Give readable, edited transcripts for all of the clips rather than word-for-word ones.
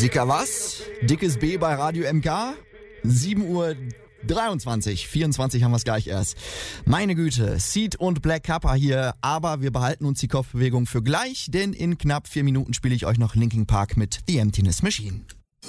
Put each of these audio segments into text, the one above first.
Dicker was? Dickes B bei Radio MK? 7:23 Uhr. 24 haben wir es gleich erst. Meine Güte, Seed und Black Kappa hier, aber wir behalten uns die Kopfbewegung für gleich, denn in knapp 4 Minuten spiele ich euch noch Linkin Park mit The Emptiness Machine.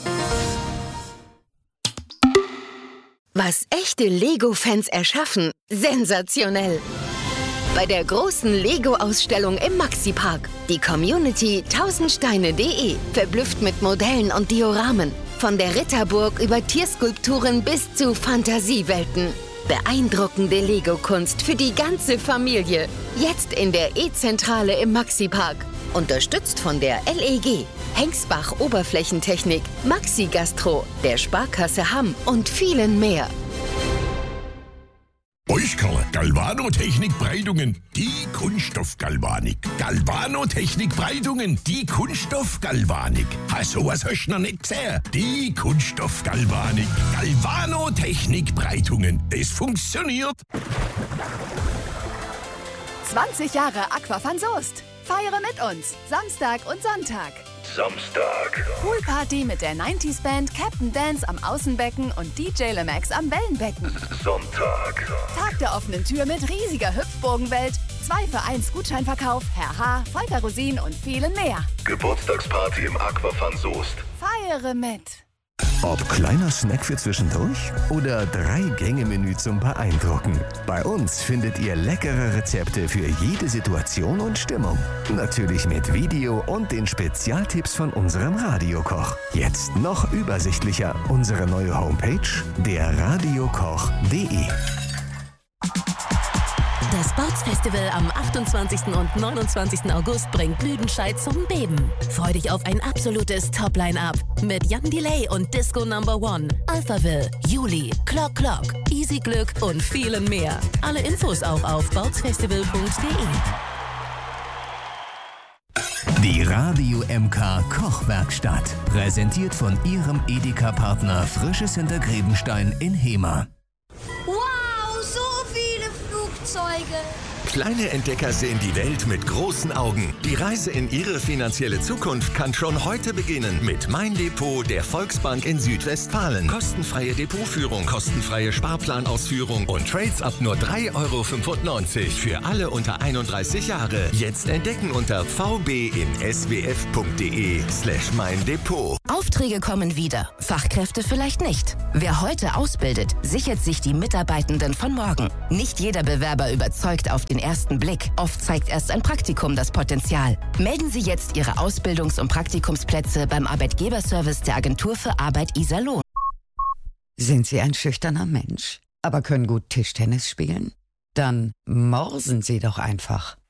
Was echte Lego-Fans erschaffen, sensationell. Bei der großen Lego-Ausstellung im Maxi-Park. Die Community 1000steine.de verblüfft mit Modellen und Dioramen. Von der Ritterburg über Tierskulpturen bis zu Fantasiewelten. Beeindruckende Lego-Kunst für die ganze Familie. Jetzt in der E-Zentrale im Maxi-Park. Unterstützt von der LEG, Hengsbach Oberflächentechnik, Maxi Gastro, der Sparkasse Hamm und vielen mehr. Euskala Galvanotechnik Breitungen, die Kunststoffgalvanik. Galvanotechnik Breitungen, die Kunststoffgalvanik. Sowas hast du noch nicht gesehen. Die Kunststoffgalvanik. Galvanotechnik Breitungen. Es funktioniert. 20 Jahre Aquafan Soest. Feiere mit uns. Samstag und Sonntag. Poolparty mit der 90s-Band Captain Dance am Außenbecken und DJ Lemax am Wellenbecken. Sonntag. Tag der offenen Tür mit riesiger Hüpfbogenwelt, 2 für 1 Gutscheinverkauf, Herr H., Volker Rosin und vielen mehr. Geburtstagsparty im Aquafan Soest. Feiere mit. Ob kleiner Snack für zwischendurch oder 3-Gänge-Menü zum Beeindrucken. Bei uns findet ihr leckere Rezepte für jede Situation und Stimmung. Natürlich mit Video und den Spezialtipps von unserem Radiokoch. Jetzt noch übersichtlicher unsere neue Homepage, derradiokoch.de. Das Sportsfestival am 28. und 29. August bringt Lüdenscheid zum Beben. Freu dich auf ein absolutes Top-Line-Up mit Young Delay und Disco No. 1, Alphaville, Juli, Clock Clock, Easy Glück und vielen mehr. Alle Infos auch auf sportsfestival.de. Die Radio MK Kochwerkstatt. Präsentiert von ihrem Edeka-Partner Frisches Hintergräbenstein in Hemer. Wow, so viele Flugzeuge! Kleine Entdecker sehen die Welt mit großen Augen. Die Reise in ihre finanzielle Zukunft kann schon heute beginnen mit Mein Depot der Volksbank in Südwestfalen. Kostenfreie Depotführung, kostenfreie Sparplanausführung und Trades ab nur 3,95 € für alle unter 31 Jahre. Jetzt entdecken unter vb-in-swf.de/meindepot. Aufträge kommen wieder, Fachkräfte vielleicht nicht. Wer heute ausbildet, sichert sich die Mitarbeitenden von morgen. Nicht jeder Bewerber überzeugt auf den ersten Blick. Oft zeigt erst ein Praktikum das Potenzial. Melden Sie jetzt Ihre Ausbildungs- und Praktikumsplätze beim Arbeitgeberservice der Agentur für Arbeit Iserlohn. Sind Sie ein schüchterner Mensch, aber können gut Tischtennis spielen? Dann morsen Sie doch einfach.